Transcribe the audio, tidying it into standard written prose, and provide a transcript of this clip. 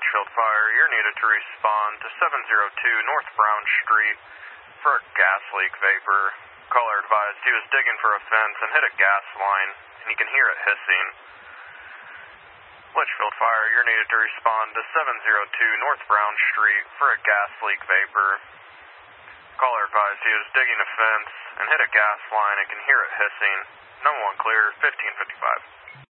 Litchfield Fire, you're needed to respond to 702 North Brown Street for a gas leak vapor. Caller advised he was digging for a fence and hit a gas line, and you can hear it hissing. Litchfield Fire, you're needed to respond to 702 North Brown Street for a gas leak vapor. Caller advised he was digging a fence and hit a gas line and can hear it hissing. Number 1 clear, 1555.